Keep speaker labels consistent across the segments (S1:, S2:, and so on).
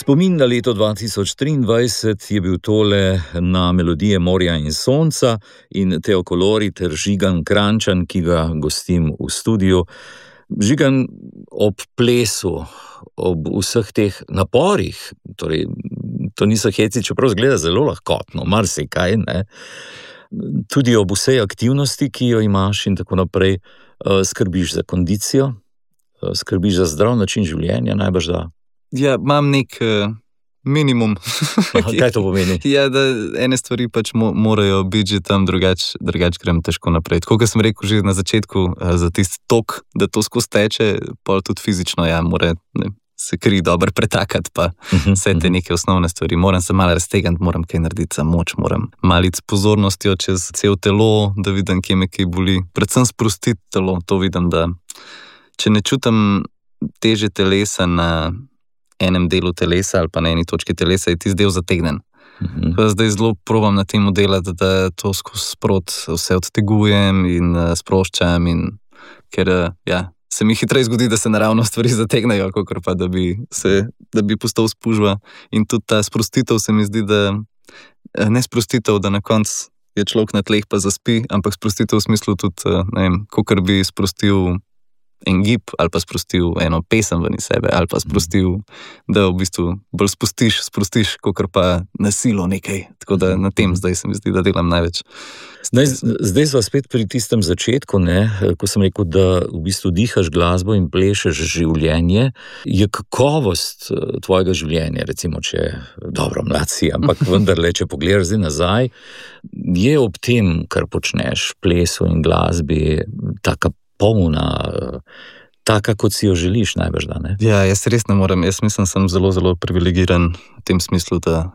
S1: Spomin na leto 2023 je bil tole na melodije Morja in sonca in Teo Kolori ter Žigan Kranjčan, ki ga gostim v studiu. Žigan, ob plesu, ob vseh teh naporih, torej to niso heci, čeprav zgleda zelo lahkotno, marsikaj, ne? Tudi ob vsej aktivnosti, ki jo imaš in tako naprej, skrbiš za kondicijo, skrbiš za zdrav način življenja, najbrž da.
S2: Ja, imam nek minimum.
S1: Kaj to pomeni?
S2: Ja, da ene stvari pač morajo biti že tam, drugače grem težko naprej. Tako, kot sem rekel že na začetku, za tisti tok, da to skozi teče, pol tudi fizično, ja, mora se kri dobro pretakati, pa vse te neke osnovne stvari. Moram se malo raztegniti, moram kaj narediti za moč, moram maliti s pozornostjo čez cel telo, da vidim, kje me kaj boli. Predvsem sprostiti telo, to vidim, da če ne čutim teže telesa na enem delu telesa ali pa na eni točki telesa, je tisti del zategnen. Zdaj zelo probam na tem delati, da to skozi sprot vse odtegujem in sproščam, in ker se mi hitreje zgodi, da se naravno stvari zategnejo, kakor pa da bi postal spužva. In tudi ta sprostitev se mi zdi, da ne sprostitev, da na koncu je človek na tleh pa zaspi, ampak sprostitev v smislu tudi, ne vem, kakor bi sprostil en gib, ali pa sprostil eno pesem ven iz sebe, ali pa sprostil, da v bistvu bolj sprostiš, kakor pa na silo nekaj. Tako da na tem zdaj se mi zdi, da delam največ.
S1: Zdaj sva spet pri tistem začetku, ne, ko sem rekel, da v bistvu dihaš glasbo in plešeš življenje. Je kakovost tvojega življenja, recimo, če dobro, mlad si, ampak vendarle, če pogledaš zdaj nazaj, je ob tem, kar počneš, plesu in glasbi, taka polna, taka, kot si jo želiš, najbrž, da ne?
S2: Ja, jaz res ne morem. Jaz mislim, sem zelo, zelo privilegiran v tem smislu, da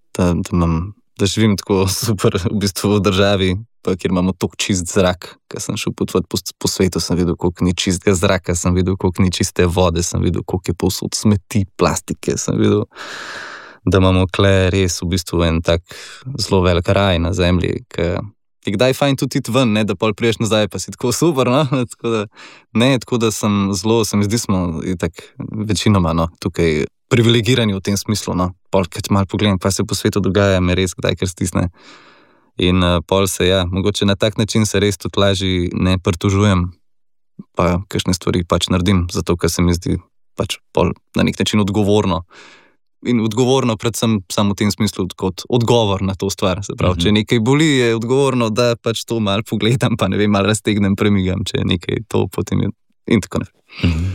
S2: živim tako super v bistvu v državi, pa kjer imamo toliko čist zrak. Ker sem šel potovati po svetu, sem videl, koliko ni čistega zraka, sem videl, koliko ni čiste vode, sem videl, koliko je povsod smeti, plastike, sem videl, da imamo kle res v bistvu en tak zelo velik raj na zemlji, ki je kdaj fajn tudi iti ven, ne, da pol priješ nazaj, pa si tako super, no? Tako da sem zelo, se mi zdi, smo itak večinoma, no, tukaj privilegirani v tem smislu, no. Pol, kad malo pogledam, kaj se po svetu dogaja, me res kdaj kar stisne. In pol se, mogoče na tak način se res tudi lažje ne pritožujem, pa kakšne stvari pač naredim, zato ker se mi zdi pač pol na nek način odgovorno. In odgovorno predvsem samo v tem smislu kot odgovor na to stvar. Se pravi, če nekaj boli, je odgovorno, da pač to malo pogledam, pa ne vem, malo raztegnem, premigam, če je nekaj to, potem je in tako naprej.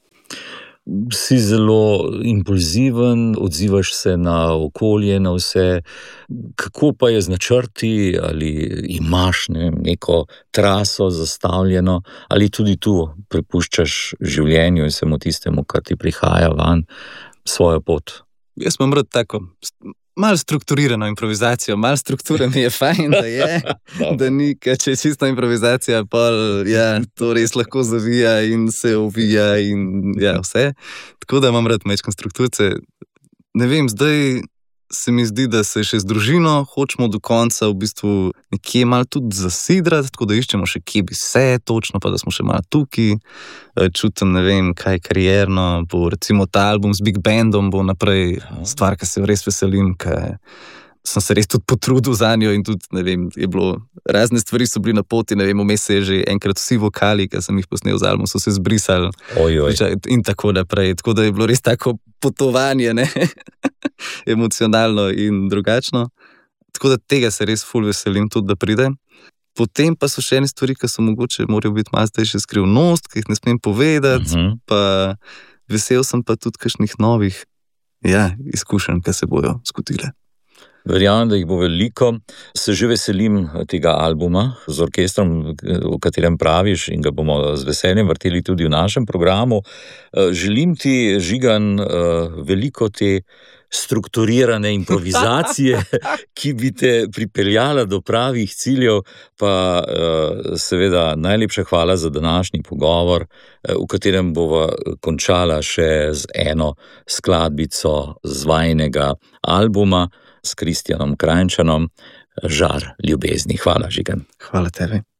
S1: Si zelo impulziven, odzivaš se na okolje, na vse. Kako pa je z načrti, ali imaš neko traso zastavljeno, ali tudi tu prepuščaš življenju in samo tistemu, kar ti prihaja van, svojo pot?
S2: Jaz imam rad tako malo strukturirano improvizacijo, malo strukture mi je fajn, da je, da ni, če je čista improvizacija, pa to res lahko zavija in se ovija in vse. Tako da imam rad majčkeno strukturce. Ne vem, zdaj se mi zdi, da se še z družino hočemo do konca v bistvu nekje malo tudi zasidrati, tako da iščemo še kje bi se točno, pa da smo še malo tukaj. Čutim, ne vem, kaj karierno, bo recimo ta album z Big Bandom bo naprej stvar, ki se jo res veselim, ker sem se res tudi potrudil za njo in tudi, ne vem, je bilo, razne stvari so bili na poti, ne vem, vmes se je že enkrat vsi vokali, ki sem jih posnel z album, so se zbrisali. In tako naprej. Tako da je bilo res tako potovanje, ne, emocionalno in drugačno. Tako da tega se res ful veselim tudi, da pride. Potem pa so še ene stvari, ki so mogoče morajo biti malo zdaj še skrivnost, ki jih ne smem povedati, pa vesel sem pa tudi kakšnih novih izkušenj, ki se bojo zgodile.
S1: Verjamem, da jih bo veliko. Se že veselim tega albuma z orkestrom, o katerem praviš, in ga bomo z veseljem vrteli tudi v našem programu. Želim ti, Žigan, veliko te strukturirane improvizacije, ki bi te pripeljala do pravih ciljev, pa seveda najlepša hvala za današnji pogovor, v katerem bova končala še z eno skladbico z vajinega albuma s Kristjanom Kranjčanom, Žar ljubezni. Hvala, Žigan.
S2: Hvala tebi.